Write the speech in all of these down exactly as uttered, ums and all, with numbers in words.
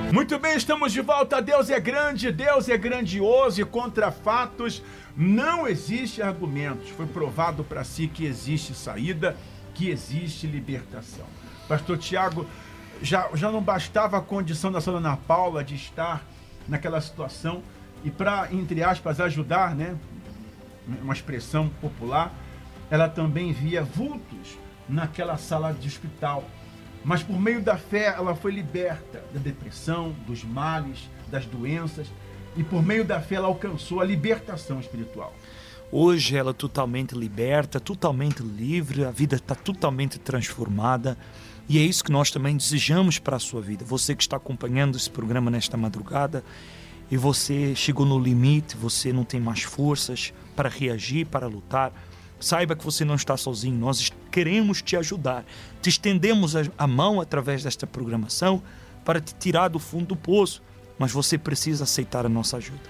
Muito bem, estamos de volta. Deus é grande, Deus é grandioso e contra fatos não existe argumentos. Foi provado para si que existe saída, que existe libertação. Pastor Tiago, já, já não bastava a condição da senhora Ana Paula de estar naquela situação e para, entre aspas, ajudar, né? Uma expressão popular, ela também via vultos naquela sala de hospital. Mas por meio da fé ela foi liberta da depressão, dos males, das doenças, e por meio da fé ela alcançou a libertação espiritual. Hoje ela é totalmente liberta, totalmente livre, a vida está totalmente transformada, e é isso que nós também desejamos para a sua vida. Você que está acompanhando esse programa nesta madrugada e você chegou no limite, você não tem mais forças para reagir, para lutar, saiba que você não está sozinho. Nós queremos te ajudar. Te estendemos a mão através desta programação para te tirar do fundo do poço, mas você precisa aceitar a nossa ajuda.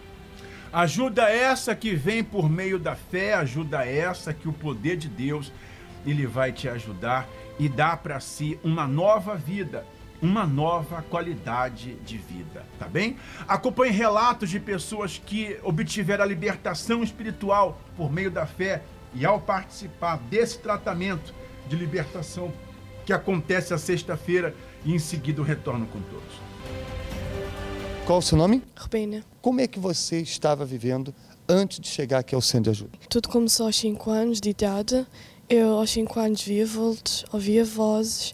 Ajuda essa que vem por meio da fé, ajuda essa que o poder de Deus ele vai te ajudar e dar para si uma nova vida, uma nova qualidade de vida, tá bem? Acompanhe relatos de pessoas que obtiveram a libertação espiritual por meio da fé e ao participar desse tratamento de libertação que acontece a sexta-feira e em seguida o retorno com todos. Qual o seu nome? Rubina. Como é que você estava vivendo antes de chegar aqui ao Centro de Ajuda? Tudo começou aos cinco anos de idade. Eu aos cinco anos via vultos, ouvia vozes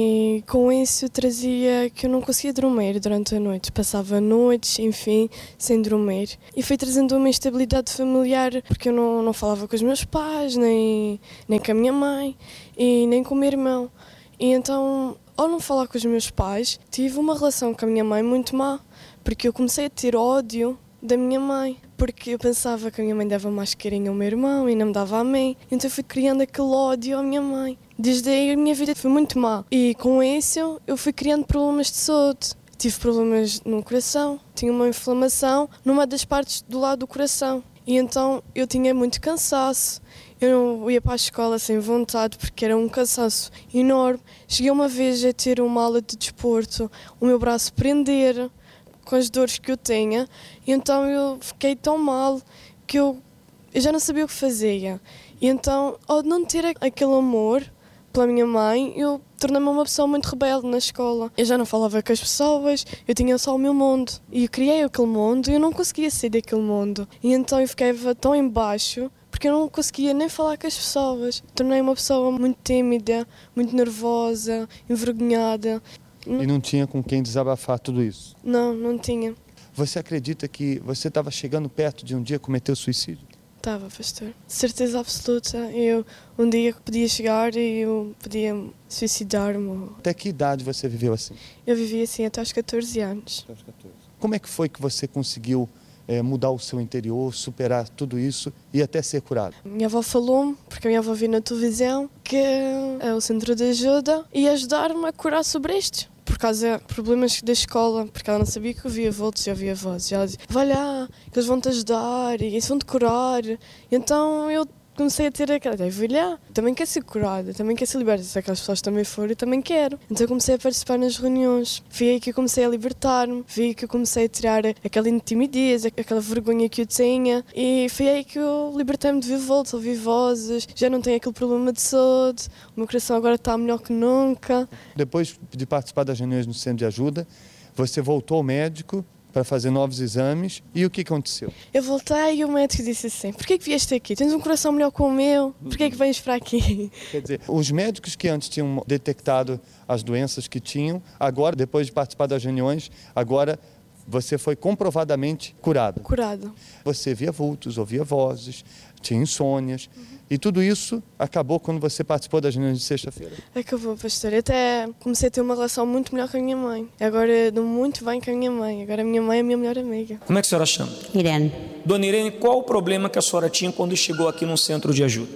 e com isso trazia que eu não conseguia dormir durante a noite. Passava noites, enfim, sem dormir. E foi trazendo uma instabilidade familiar porque eu não, não falava com os meus pais, nem, nem com a minha mãe e nem com o meu irmão. E então, ao não falar com os meus pais, tive uma relação com a minha mãe muito má, porque eu comecei a ter ódio da minha mãe, porque eu pensava que a minha mãe dava mais carinho ao meu irmão e não me dava a mim, então eu fui criando aquele ódio à minha mãe. Desde aí a minha vida foi muito má e com isso eu fui criando problemas de saúde. Tive problemas no coração, tinha uma inflamação numa das partes do lado do coração e então eu tinha muito cansaço. Eu não ia para a escola sem vontade porque era um cansaço enorme. Cheguei uma vez a ter uma aula de desporto, o meu braço prender com as dores que eu tinha, e então eu fiquei tão mal que eu, eu já não sabia o que fazia. E então, ao não ter aquele amor pela minha mãe, eu tornei-me uma pessoa muito rebelde na escola. Eu já não falava com as pessoas, eu tinha só o meu mundo. E eu criei aquele mundo e eu não conseguia sair daquele mundo. E então eu ficava tão em baixo porque eu não conseguia nem falar com as pessoas. Tornei-me uma pessoa muito tímida, muito nervosa, envergonhada. E não tinha com quem desabafar tudo isso? Não, não tinha. Você acredita que você estava chegando perto de um dia cometer o suicídio? Estava, pastor. Certeza absoluta. Eu um dia podia chegar e eu podia suicidar-me. Até que idade você viveu assim? Eu vivi assim até aos catorze anos. Até aos catorze. Como é que foi que você conseguiu é, mudar o seu interior, superar tudo isso e até ser curado? Minha avó falou-me, porque a minha avó viu na televisão, que é o centro de ajuda e ajudar-me a curar sobre isto. Por causa de problemas da escola, porque ela não sabia que eu via vultos e eu via vozes. Ela dizia, vai lá, que eles vão-te ajudar e eles vão-te curar. E então eu comecei a ter aquela ideia, vou lá, também quero ser curada, também quero ser liberta. Se aquelas pessoas também forem, eu também quero. Então eu comecei a participar nas reuniões. Foi aí que eu comecei a libertar-me, foi aí que eu comecei a tirar aquela timidez, aquela vergonha que eu tinha. E foi aí que eu libertei-me de ver vultos, ouvir vozes, já não tenho aquele problema de saúde, o meu coração agora está melhor que nunca. Depois de participar das reuniões no Centro de Ajuda, você voltou ao médico para fazer novos exames. E o que aconteceu? Eu voltei e o médico disse assim, porquê que vieste aqui? Tens um coração melhor que o meu? Porquê que vens para aqui? Quer dizer, os médicos que antes tinham detectado as doenças que tinham, agora, depois de participar das reuniões, agora você foi comprovadamente curado. Curado. Você via vultos, ouvia vozes, tinha insônias. Uhum. E tudo isso acabou quando você participou das reuniões de sexta-feira? Acabou, pastor. Eu até comecei a ter uma relação muito melhor com a minha mãe. Agora dou muito bem com a minha mãe. Agora a minha mãe é a minha melhor amiga. Como é que a senhora chama? Irene. Dona Irene, qual o problema que a senhora tinha quando chegou aqui no centro de ajuda?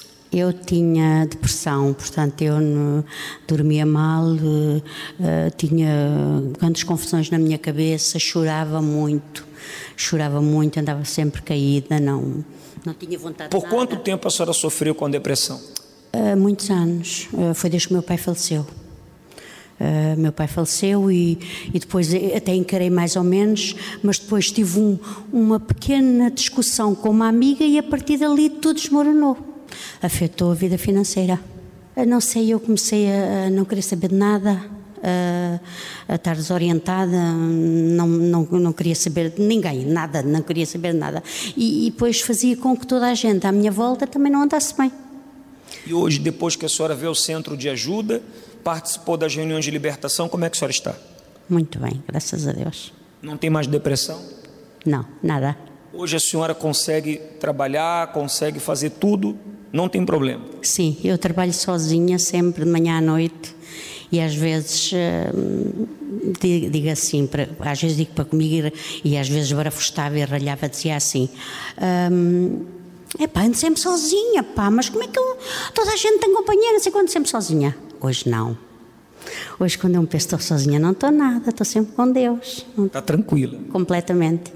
Eu tinha depressão, portanto eu não, dormia mal, uh, tinha grandes confusões na minha cabeça, chorava muito, chorava muito, andava sempre caída, não, não tinha vontade de nada. Por quanto tempo a senhora sofreu com depressão? Uh, muitos anos, uh, foi desde que meu pai faleceu. Uh, meu pai faleceu e, e depois até encarei mais ou menos, mas depois tive um, uma pequena discussão com uma amiga e a partir dali tudo desmoronou. Afetou a vida financeira. Eu não sei, eu comecei a, a não querer saber de nada, a, a estar desorientada, não, não, não queria saber de ninguém, nada, não queria saber de nada. E, e depois fazia com que toda a gente à minha volta também não andasse bem. E hoje, depois que a senhora vê o centro de ajuda, participou das reuniões de libertação, como é que a senhora está? Muito bem, graças a Deus. Não tem mais depressão? Não, nada. Hoje a senhora consegue trabalhar, consegue fazer tudo, não tem problema? Sim, eu trabalho sozinha sempre, de manhã à noite, e às vezes uh, digo assim, para, às vezes digo para comigo e às vezes barafustava e ralhava, dizia assim... Um, Epá, ando sempre sozinha, pá, mas como é que eu... Toda a gente tem companheira, não sei quando, sempre sozinha. Hoje não. Hoje, quando eu me penso estou sozinha, não estou nada, estou sempre com Deus. Está tranquila? Completamente.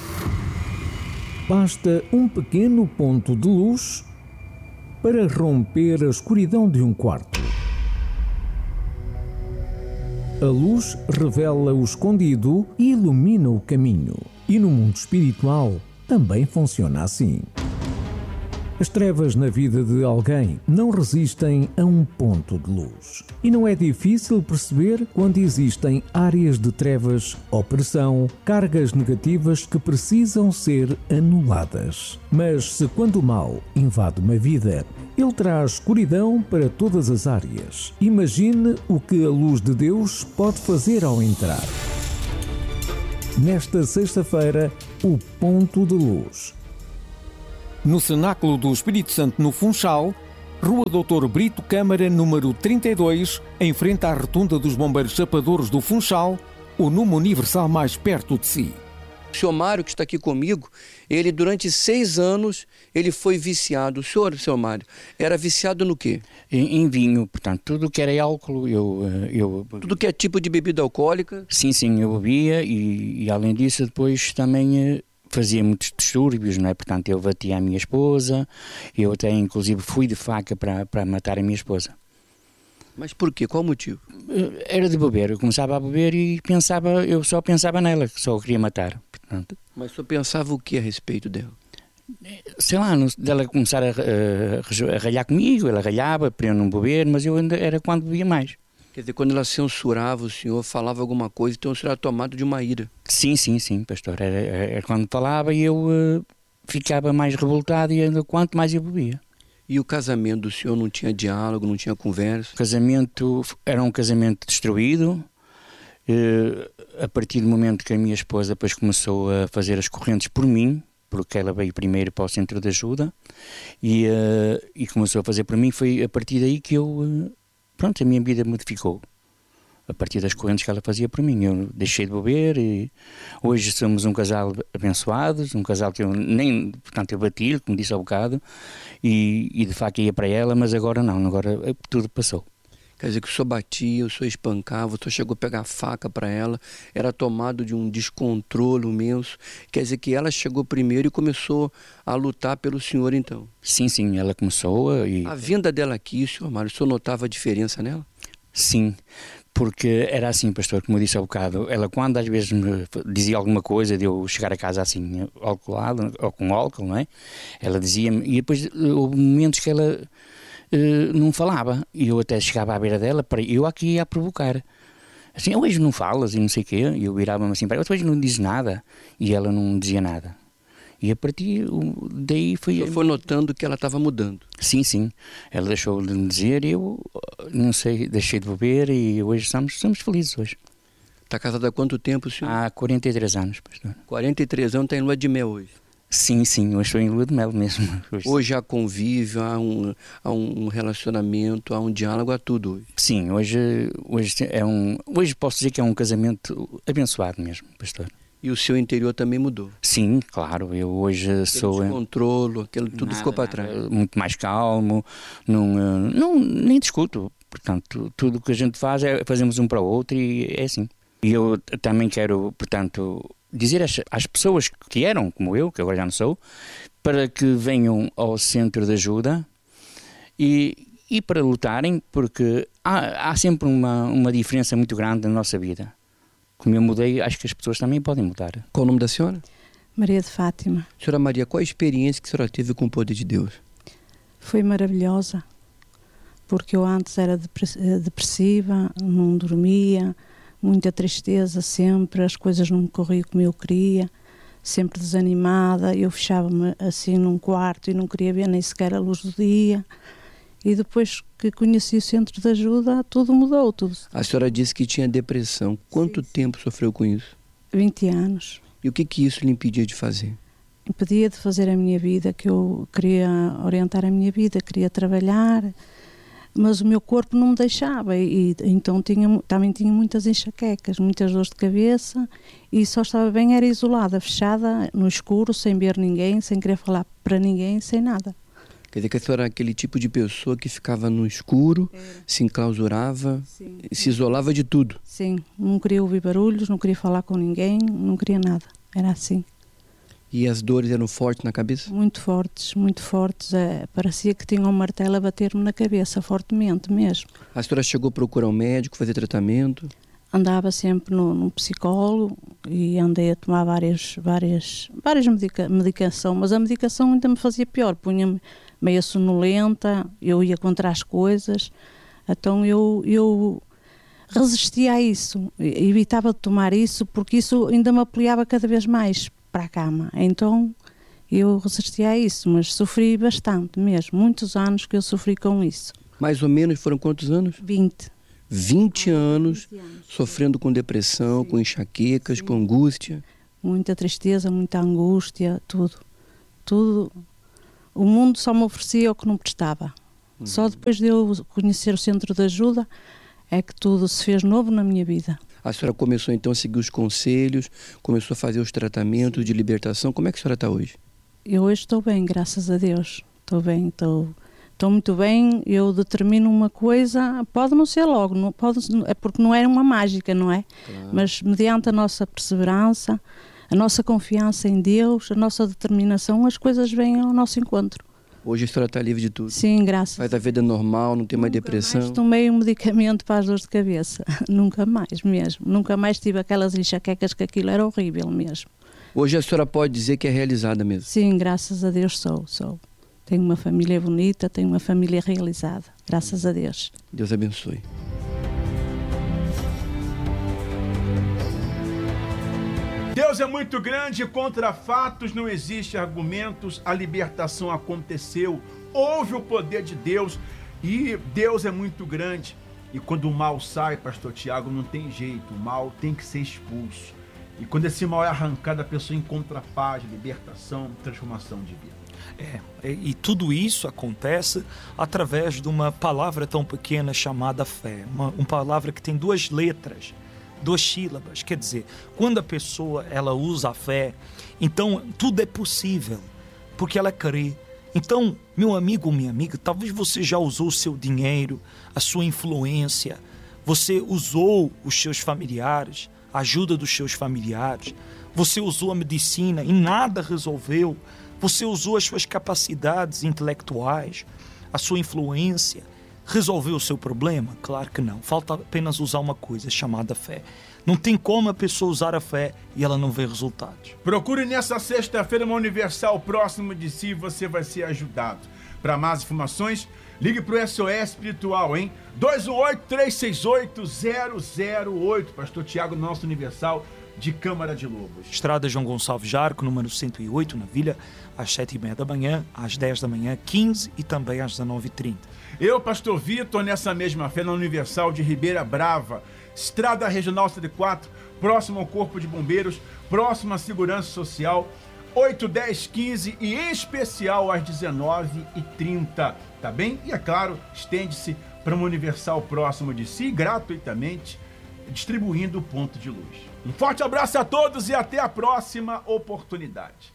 Basta um pequeno ponto de luz para romper a escuridão de um quarto. A luz revela o escondido e ilumina o caminho. E no mundo espiritual também funciona assim. As trevas na vida de alguém não resistem a um ponto de luz. E não é difícil perceber quando existem áreas de trevas, opressão, cargas negativas que precisam ser anuladas. Mas se quando o mal invade uma vida, ele traz escuridão para todas as áreas. Imagine o que a luz de Deus pode fazer ao entrar. Nesta sexta-feira, o ponto de luz. No Cenáculo do Espírito Santo, no Funchal, Rua doutor Brito Câmara, número trinta e dois, em frente à rotunda dos Bombeiros Chapadores do Funchal, o Numo Universal mais perto de si. O senhor Mário, que está aqui comigo, ele durante seis anos, ele foi viciado. O senhor, senhor Mário, era viciado no quê? Em, em vinho, portanto, tudo que era álcool, eu, eu... Tudo que é tipo de bebida alcoólica? Sim, sim, eu bebia e, e além disso, depois também... fazia muitos distúrbios, não é? Portanto, eu batia a minha esposa, eu até inclusive fui de faca para, para matar a minha esposa. Mas por quê? Qual o motivo? Era de beber, eu começava a beber e pensava, eu só pensava nela, que só a queria matar. Portanto, mas só pensava o que a respeito dela? Sei lá, dela começar a, a, a ralhar comigo, ela ralhava para eu não beber, mas eu ainda era quando bebia mais. Quer dizer, quando ela censurava o senhor, falava alguma coisa, então o senhor era tomado de uma ira. Sim, sim, sim, pastor. Era, era quando falava e eu uh, ficava mais revoltado e ainda quanto mais eu bebia. E o casamento do senhor não tinha diálogo, não tinha conversa? O casamento era um casamento destruído. Uh, a partir do momento que a minha esposa depois começou a fazer as correntes por mim, porque ela veio primeiro para o centro de ajuda, e, uh, e começou a fazer por mim, foi a partir daí que eu... Uh, Pronto, a minha vida modificou a partir das correntes que ela fazia por mim. Eu deixei de beber e hoje somos um casal abençoados, um casal que eu nem, portanto, eu bati-lhe, como disse há bocado, e, e de facto ia para ela, mas agora não, agora tudo passou. Quer dizer que o senhor batia, o senhor espancava, o senhor chegou a pegar a faca para ela, era tomado de um descontrole imenso. Quer dizer que ela chegou primeiro e começou a lutar pelo senhor então? Sim, sim, ela começou e... A vinda dela aqui, senhor Mário, o senhor notava a diferença nela? Sim, porque era assim, pastor, como eu disse há bocado, ela quando às vezes me dizia alguma coisa de eu chegar a casa assim, alcoolado, ou com álcool, não é? Ela dizia-me, e depois houve momentos que ela... Uh, não falava, e eu até chegava à beira dela, para eu aqui ia a provocar assim, hoje não falas e não sei o quê, e eu virava-me assim para ela, hoje não dizes nada, e ela não dizia nada, e a partir daí foi... Você foi notando que ela estava mudando? Sim, sim, ela deixou de me dizer e eu, não sei, deixei de beber e hoje estamos, estamos felizes hoje. Está casada há quanto tempo, senhor? Há quarenta e três anos, pastor. quarenta e três anos, tem lua de mel hoje? Sim, sim, hoje estou em lua de mel mesmo. Hoje, hoje há convívio, há um, há um relacionamento, há um diálogo, há tudo hoje. Sim, hoje, hoje, é um, hoje posso dizer que é um casamento abençoado mesmo, pastor. E o seu interior também mudou? Sim, claro, eu hoje aquele sou... descontrole, aquele tudo nada, ficou para trás? Muito mais calmo, não, não, nem discuto, portanto, tudo o que a gente faz é fazemos um para o outro e é assim. E eu também quero, portanto... dizer às, às pessoas que eram como eu, que agora já não sou, para que venham ao centro de ajuda e, e para lutarem, porque há, há sempre uma, uma diferença muito grande na nossa vida. Como eu mudei, acho que as pessoas também podem mudar. Qual o nome da senhora? Maria de Fátima. Senhora Maria, qual a experiência que a senhora teve com o poder de Deus? Foi maravilhosa, porque eu antes era depressiva, não dormia, muita tristeza sempre, as coisas não me corriam como eu queria, sempre desanimada, eu fechava-me assim num quarto e não queria ver nem sequer a luz do dia. E depois que conheci o centro de ajuda, tudo mudou. Tudo. A senhora disse que tinha depressão. Quanto sim, tempo sofreu com isso? vinte anos. E o que, que isso lhe impedia de fazer? Impedia de fazer a minha vida, que eu queria orientar a minha vida, queria trabalhar, mas o meu corpo não me deixava. E, então tinha, também tinha muitas enxaquecas, muitas dores de cabeça e só estava bem, era isolada, fechada, no escuro, sem ver ninguém, sem querer falar para ninguém, sem nada. Quer dizer que a senhora era aquele tipo de pessoa que ficava no escuro, era. se enclausurava, sim, se isolava de tudo. Sim, não queria ouvir barulhos, não queria falar com ninguém, não queria nada. Era assim. E as dores eram fortes na cabeça? Muito fortes, muito fortes. É, parecia que tinha um martelo a bater-me na cabeça, fortemente mesmo. A senhora chegou a procurar um médico, fazer tratamento? Andava sempre no, no psicólogo e andei a tomar várias, várias, várias medica, medicação, mas a medicação ainda me fazia pior, punha-me meio sonolenta, eu ia contra as coisas, então eu, eu resistia a isso, evitava de tomar isso, porque isso ainda me apoiava cada vez mais para a cama, então eu resistia a isso, mas sofri bastante mesmo, muitos anos que eu sofri com isso. Mais ou menos foram quantos anos? vinte. vinte anos, vinte anos sofrendo com depressão, sim, com enxaquecas, sim, com angústia. Muita tristeza, muita angústia, tudo. Tudo. O mundo só me oferecia o que não prestava. Hum. Só depois de eu conhecer o centro de ajuda é que tudo se fez novo na minha vida. A senhora começou então a seguir os conselhos, começou a fazer os tratamentos de libertação. Como é que a senhora está hoje? Eu hoje estou bem, graças a Deus. Estou bem, estou... Estou muito bem, eu determino uma coisa, pode não ser logo, não, pode, é porque não é uma mágica, não é? Claro. Mas mediante a nossa perseverança, a nossa confiança em Deus, a nossa determinação, as coisas vêm ao nosso encontro. Hoje a senhora está livre de tudo? Sim, graças. Faz a vida normal, não tem mais depressão? Nunca mais tomei um medicamento para as dores de cabeça, nunca mais mesmo. Nunca mais tive aquelas enxaquecas que aquilo era horrível mesmo. Hoje a senhora pode dizer que é realizada mesmo? Sim, graças a Deus sou, sou. Tenho uma família bonita, tenho uma família realizada, graças a Deus. Deus abençoe. Deus é muito grande, contra fatos não existe argumentos, a libertação aconteceu, houve o poder de Deus e Deus é muito grande. E quando o mal sai, pastor Tiago, não tem jeito, o mal tem que ser expulso. E quando esse mal é arrancado, a pessoa encontra paz, libertação, transformação de vida. É, e tudo isso acontece através de uma palavra tão pequena chamada fé. Uma, uma palavra que tem duas letras, duas sílabas. Quer dizer, quando a pessoa ela usa a fé, então tudo é possível, porque ela crê. Então, meu amigo ou minha amiga, talvez você já usou o seu dinheiro, a sua influência, você usou os seus familiares, a ajuda dos seus familiares, você usou a medicina e nada resolveu. Você usou as suas capacidades intelectuais, a sua influência, resolveu o seu problema? Claro que não. Falta apenas usar uma coisa chamada fé. Não tem como a pessoa usar a fé e ela não ver resultados. Procure nessa sexta-feira uma Universal próximo de si e você vai ser ajudado. Para mais informações, ligue para o S O S Espiritual, hein? dois um oito, três seis oito, zero zero oito. Pastor Tiago, nosso Universal de Câmara de Lobos. Estrada João Gonçalves Jarco, número cento e oito, na Vila, às sete e meia da manhã, às dez da manhã, quinze e também às dezenove e trinta. Eu, pastor Vitor, nessa mesma fé na Universal de Ribeira Brava, Estrada Regional cento e quatro, próximo ao Corpo de Bombeiros, próximo à Segurança Social, oito, dez, quinze e em especial às dezenove e trinta, tá bem? E é claro, estende-se para uma Universal próximo de si, gratuitamente, distribuindo o ponto de luz. Um forte abraço a todos e até a próxima oportunidade.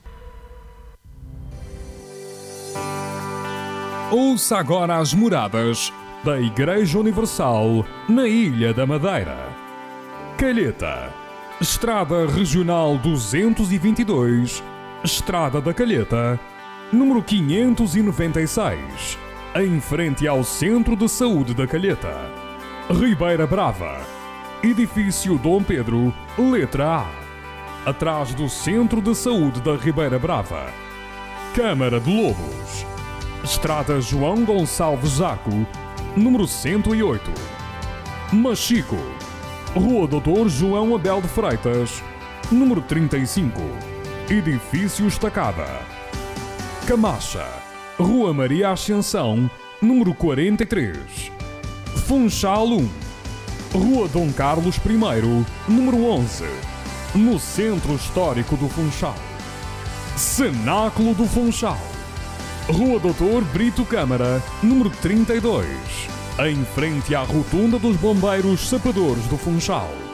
Ouça agora as moradas da Igreja Universal na Ilha da Madeira. Calheta, Estrada Regional duzentos e vinte e dois, Estrada da Calheta, número quinhentos e noventa e seis, em frente ao Centro de Saúde da Calheta. Ribeira Brava, Edifício Dom Pedro, letra A, atrás do Centro de Saúde da Ribeira Brava. Câmara de Lobos, Estrada João Gonçalves Zaco, número cento e oito. Machico, Rua Doutor João Abel de Freitas, número trinta e cinco, Edifício Estacada. Camacha, Rua Maria Ascensão, número quarenta e três. Funchal um, Rua Dom Carlos I, número onze, no Centro Histórico do Funchal. Cenáculo do Funchal, Rua Doutor Brito Câmara, número trinta e dois, em frente à Rotunda dos Bombeiros Sapadores do Funchal.